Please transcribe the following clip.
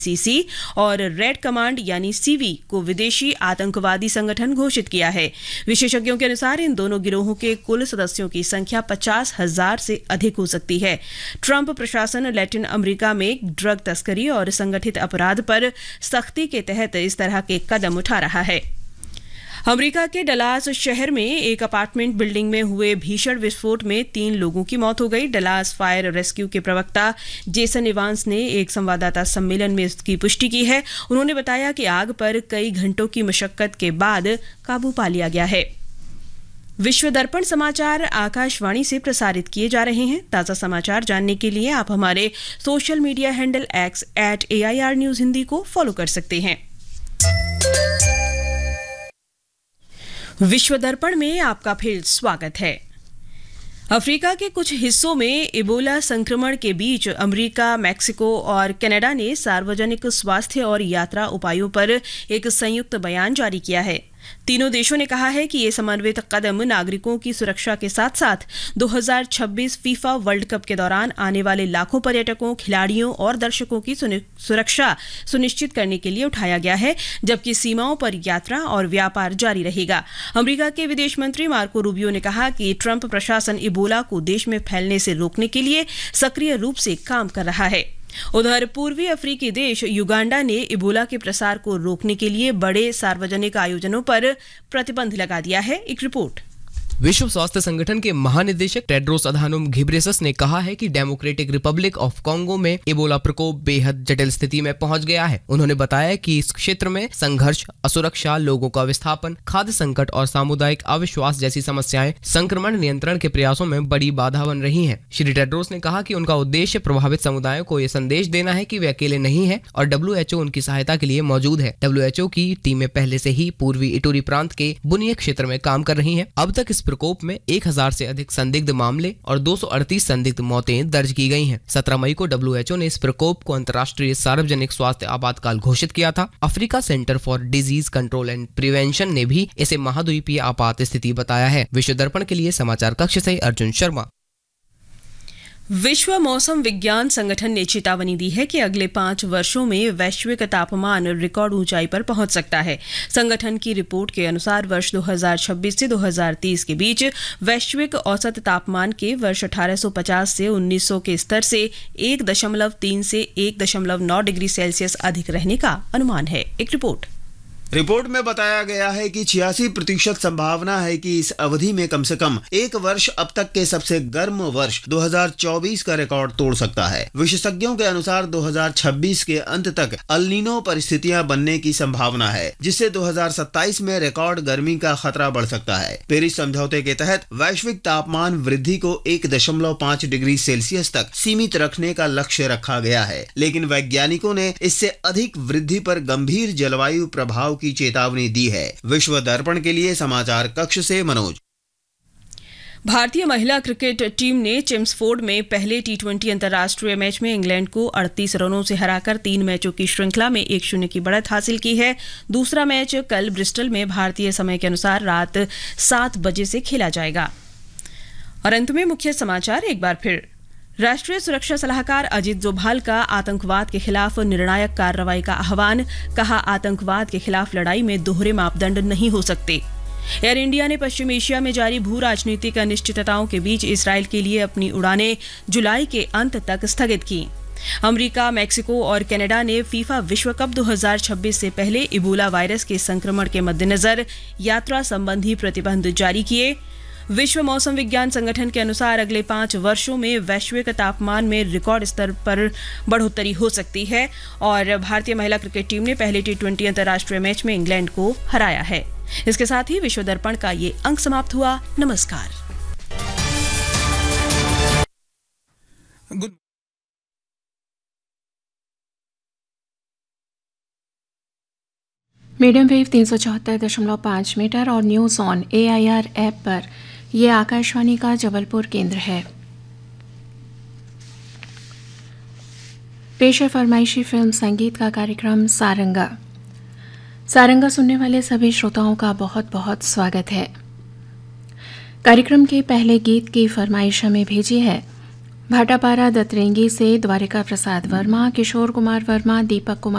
CC और red command यानी CV को विदेशी आतंकवादी संगठन घोषित किया है। विशेषज्ञों के अनुसार इन दोनों गिरोहों के कुल सदस्यों की संख्या 50,000 से अधिक हो सकती है। ट्रंप प्रशासन लैटिन अमेरिका में ड्रग तस्करी और संगठित अपराध पर सख्ती के तहत इस तरह के कदम उठा रहा है। अमेरिका के डलास शहर में एक अपार्टमेंट बिल्डिंग में हुए भीषण विस्फोट में 3 लोगों की मौत हो गई। डलास फायर रेस्क्यू के प्रवक्ता जेसन इवांस ने एक संवाददाता सम्मेलन में इसकी पुष्टि की है। उन्होंने बताया कि आग पर कई घंटों की मशक्कत के बाद काबू पा लिया गया है। विश्व दर्पण समाचार आकाशवाणी से प्रसारित किए जा रहे हैं। ताज़ा समाचार जानने के लिए आप हमारे social media handle X @AIR News Hindi को फॉलो कर सकते हैं। विश्व दर्पण में आपका फिर स्वागत है। अफ्रीका के कुछ हिस्सों में इबोला संक्रमण के बीच अमेरिका, मैक्सिको और कनाडा ने सार्वजनिक स्वास्थ्य और यात्रा उपायों पर एक संयुक्त बयान जारी किया है। तीनों देशों ने कहा है कि ये समन्वित कदम नागरिकों की सुरक्षा के साथ साथ 2026 फीफा वर्ल्ड कप के दौरान आने वाले लाखों पर्यटकों, खिलाड़ियों और दर्शकों की सुरक्षा सुनिश्चित करने के लिए उठाया गया है, जबकि सीमाओं पर यात्रा और व्यापार जारी रहेगा। अमेरिका के विदेश मंत्री मार्को रूबियो ने कहा कि ट्रंप प्रशासन इबोला को देश में फैलने से रोकने के लिए सक्रिय रूप से काम कर रहा है। उधर पूर्वी अफ्रीकी देश युगांडा ने इबोला के प्रसार को रोकने के लिए बड़े सार्वजनिक आयोजनों पर प्रतिबंध लगा दिया है। एक रिपोर्ट। विश्व स्वास्थ्य संगठन के महानिदेशक टेड्रोस अधानोम घिब्रेसस ने कहा है कि डेमोक्रेटिक रिपब्लिक ऑफ कांगो में इबोला प्रकोप बेहद जटिल स्थिति में पहुंच गया है। उन्होंने बताया कि इस क्षेत्र में संघर्ष, असुरक्षा, लोगों का विस्थापन, खाद्य संकट और सामुदायिक अविश्वास जैसी समस्याएं संक्रमण नियंत्रण के प्रयासों में बड़ी बाधा बन रही हैं। श्री टेड्रोस ने कहा कि उनका उद्देश्य प्रभावित समुदायों को ये संदेश देना है कि वे अकेले नहीं है और WHO उनकी सहायता के लिए मौजूद है। WHO की टीमें पहले से ही पूर्वी इटूरी प्रांत के बुनिया क्षेत्र में काम कर रही है। अब तक इस प्रकोप में 1000 से अधिक संदिग्ध मामले और 238 संदिग्ध मौतें दर्ज की गई हैं। 17 मई को WHO ने इस प्रकोप को अंतर्राष्ट्रीय सार्वजनिक स्वास्थ्य आपातकाल घोषित किया था। Africa centre for disease control and prevention ने भी इसे महाद्वीपीय आपात स्थिति बताया है। विश्व दर्पण के लिए समाचार कक्ष से अर्जुन शर्मा। विश्व मौसम विज्ञान संगठन ने चेतावनी दी है कि अगले 5 वर्षों में वैश्विक तापमान रिकॉर्ड ऊंचाई पर पहुंच सकता है। संगठन की रिपोर्ट के अनुसार वर्ष 2026 से 2030 के बीच वैश्विक औसत तापमान के वर्ष 1850 से 1900 के स्तर से 1.3 से 1.9 डिग्री सेल्सियस अधिक रहने का अनुमान है। एक रिपोर्ट में बताया गया है कि 86% संभावना है कि इस अवधि में कम से कम एक वर्ष अब तक के सबसे गर्म वर्ष 2024 का रिकॉर्ड तोड़ सकता है। विशेषज्ञों के अनुसार 2026 के अंत तक अल नीनो परिस्थितियां बनने की संभावना है, जिससे 2027 में रिकॉर्ड गर्मी का खतरा बढ़ सकता है। पेरिस समझौते के तहत वैश्विक तापमान वृद्धि को 1.5 डिग्री सेल्सियस तक सीमित रखने का लक्ष्य रखा गया है, लेकिन वैज्ञानिकों ने इससे अधिक वृद्धि पर गंभीर जलवायु प्रभाव की चेतावनी दी है। विश्व दर्पण के लिए समाचार कक्ष से मनोज। भारतीय महिला क्रिकेट टीम ने चेम्सफोर्ड में पहले T20 अंतर्राष्ट्रीय मैच में इंग्लैंड को 38 रनों से हराकर 3 मैचों की श्रृंखला में 1-0 की बढ़त हासिल की है। दूसरा मैच कल ब्रिस्टल में भारतीय समय के अनुसार रात 7 बजे से खेला जाएगा। और अंत में मुख्य समाचार एक बार फिर। राष्ट्रीय सुरक्षा सलाहकार अजित डोभाल का आतंकवाद के खिलाफ निर्णायक कार्रवाई का आह्वान। कहा, आतंकवाद के खिलाफ लड़ाई में दोहरे मापदंड नहीं हो सकते। एयर इंडिया ने पश्चिम एशिया में जारी भू राजनीतिक अनिश्चितताओं के बीच इसराइल के लिए अपनी उड़ानें जुलाई के अंत तक स्थगित की। अमेरिका, मैक्सिको और कनाडा ने फीफा विश्व कप 2026 से पहले इबोला वायरस के संक्रमण के मद्देनजर यात्रा संबंधी प्रतिबंध जारी किए। विश्व मौसम विज्ञान संगठन के अनुसार अगले 5 वर्षों में वैश्विक तापमान में रिकॉर्ड स्तर पर बढ़ोतरी हो सकती है। और भारतीय महिला क्रिकेट टीम ने पहले T20 अंतर्राष्ट्रीय मैच में इंग्लैंड को हराया है। इसके साथ ही विश्व दर्पण का ये अंक समाप्त हुआ। नमस्कार। मीडियम वेव 374.5 मीटर और न्यूज ऑन AIR ऐप पर यह आकाशवाणी का जबलपुर केंद्र है। पेश है फरमाइशी फिल्म संगीत का कार्यक्रम सारंगा। सारंगा सुनने वाले सभी श्रोताओं का बहुत बहुत स्वागत है। कार्यक्रम के पहले गीत की फरमाइश हमें भेजी है भाटापारा दतरेंगी से द्वारिका प्रसाद वर्मा, किशोर कुमार वर्मा, दीपक कुमार